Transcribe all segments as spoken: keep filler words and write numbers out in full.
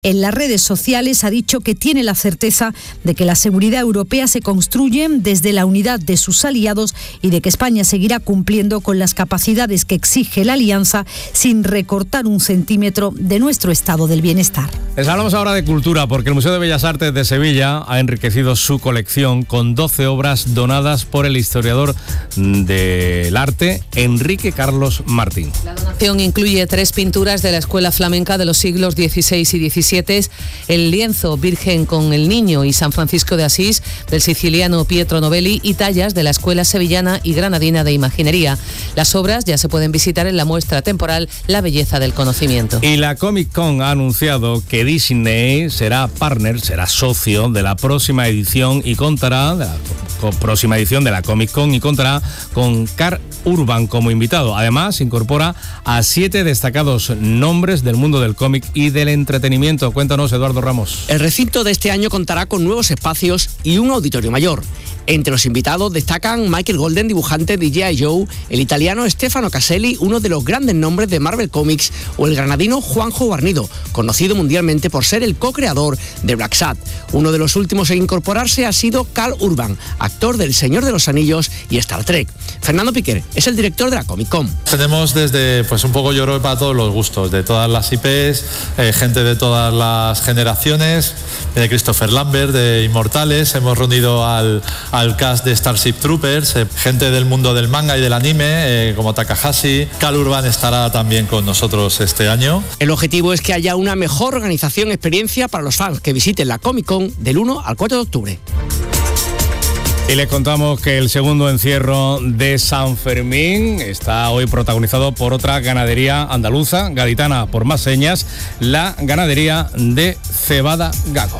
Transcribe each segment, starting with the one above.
En las redes sociales ha dicho que tiene la certeza de que la seguridad europea se construye desde la unidad de sus aliados y de que España seguirá cumpliendo con las capacidades que exige la alianza sin recortar un centímetro de nuestro estado del bienestar. Les hablamos ahora de cultura porque el Museo de Bellas Artes de Sevilla ha enriquecido su colección con doce obras donadas por el historiador del arte Enrique Carlos Martín. La donación incluye tres pinturas de la escuela flamenca de los siglos dieciséis y diecisiete, el lienzo Virgen con el Niño y San Francisco de Asís del siciliano Pietro Novelli y tallas de la Escuela Sevillana y Granadina de Imaginería. Las obras ya se pueden visitar en la muestra temporal La Belleza del Conocimiento. Y la Comic Con ha anunciado que Disney será partner, será socio de la próxima edición y contará de la próxima edición de la Comic Con y contará con Karl Urban como invitado. Además, incorpora a siete destacados nombres del mundo del cómic y del entretenimiento. Cuéntanos, Eduardo Ramos. El recinto de este año contará con nuevos espacios y un auditorio mayor. Entre los invitados destacan Michael Golden, dibujante de G I Joe, el italiano Stefano Caselli, uno de los grandes nombres de Marvel Comics, o el granadino Juanjo Guarnido, conocido mundialmente por ser el co-creador de Black Sad. Uno de los últimos en incorporarse ha sido Karl Urban, actor del Señor de los Anillos y Star Trek. Fernando Piquer es el director de la Comic Con. Tenemos desde, pues un poco yo creo para todos los gustos, de todas las I Pes, eh, gente de todas las generaciones, de Christopher Lambert, de Inmortales, hemos reunido al, al cast de Starship Troopers, eh, gente del mundo del manga y del anime, eh, como Takahashi. Karl Urban estará también con nosotros este año. El objetivo es que haya una mejor organización y experiencia para los fans que visiten la Comic Con del uno al cuatro de octubre. Y les contamos que el segundo encierro de San Fermín está hoy protagonizado por otra ganadería andaluza, gaditana por más señas, la ganadería de Cebada Gago.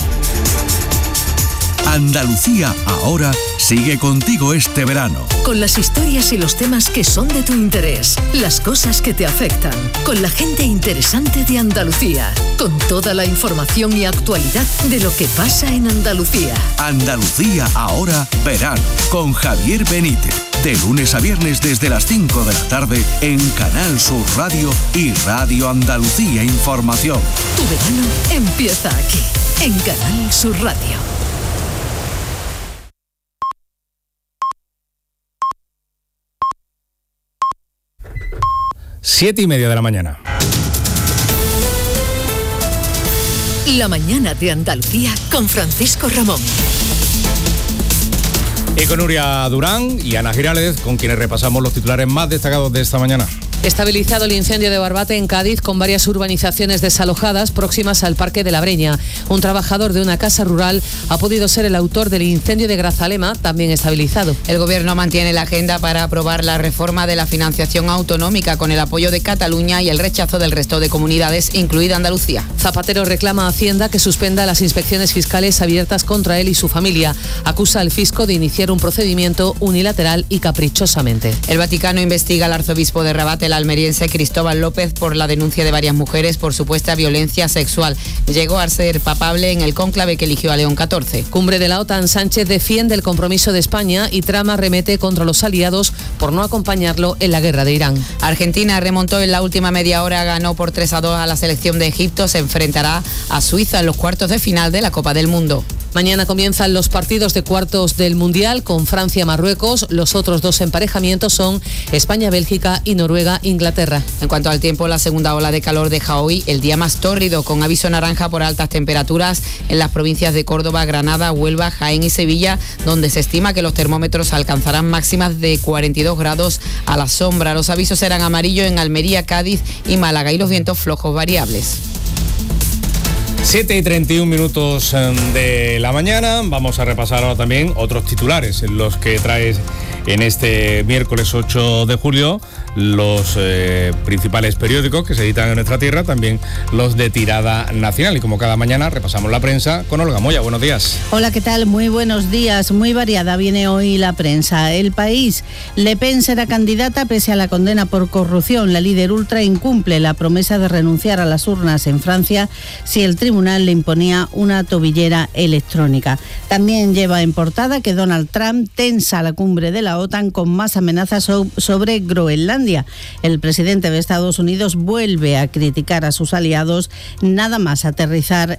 Andalucía ahora sigue contigo este verano. Con las historias y los temas que son de tu interés, las cosas que te afectan, con la gente interesante de Andalucía, con toda la información y actualidad de lo que pasa en Andalucía. Andalucía ahora verano, con Javier Benítez. De lunes a viernes desde las cinco de la tarde en Canal Sur Radio y Radio Andalucía Información. Tu verano empieza aquí, en Canal Sur Radio. Siete y media de la mañana. La mañana de Andalucía con Francisco Ramón. Y con Nuria Durán y Ana Girález, con quienes repasamos los titulares más destacados de esta mañana. Estabilizado el incendio de Barbate en Cádiz con varias urbanizaciones desalojadas próximas al Parque de la Breña. Un trabajador de una casa rural ha podido ser el autor del incendio de Grazalema, también estabilizado. El Gobierno mantiene la agenda para aprobar la reforma de la financiación autonómica con el apoyo de Cataluña y el rechazo del resto de comunidades, incluida Andalucía. Zapatero reclama a Hacienda que suspenda las inspecciones fiscales abiertas contra él y su familia. Acusa al fisco de iniciar un procedimiento unilateral y caprichosamente. El Vaticano investiga al arzobispo de Rabat, el almeriense Cristóbal López, por la denuncia de varias mujeres por supuesta violencia sexual. Llegó a ser papable en el cónclave que eligió a León catorce. Cumbre de la OTAN. Sánchez defiende el compromiso de España y trama remete contra los aliados por no acompañarlo en la guerra de Irán. Argentina remontó en la última media hora, ganó por tres a dos a la selección de Egipto. Se enfrentará a Suiza en los cuartos de final de la Copa del Mundo. Mañana comienzan los partidos de cuartos del Mundial con Francia-Marruecos. Los otros dos emparejamientos son España-Bélgica y Noruega-Inglaterra. En cuanto al tiempo, la segunda ola de calor deja hoy el día más tórrido, con aviso naranja por altas temperaturas en las provincias de Córdoba, Granada, Huelva, Jaén y Sevilla, donde se estima que los termómetros alcanzarán máximas de cuarenta y dos grados a la sombra. Los avisos serán amarillos en Almería, Cádiz y Málaga y los vientos flojos variables. siete y treinta y un minutos de la mañana. Vamos a repasar ahora también otros titulares, en los que traes en este miércoles ocho de julio los eh, principales periódicos que se editan en nuestra tierra, también los de tirada nacional. Y como cada mañana repasamos la prensa con Olga Moya. Buenos días. Hola, ¿qué tal? Muy buenos días. Muy variada viene hoy la prensa. El País. Le Pen será candidata pese a la condena por corrupción. La líder ultra incumple la promesa de renunciar a las urnas en Francia si el tribunal le imponía una tobillera electrónica. También lleva en portada que Donald Trump tensa la cumbre de la la OTAN con más amenazas so- sobre Groenlandia. El presidente de Estados Unidos vuelve a criticar a sus aliados nada más aterrizar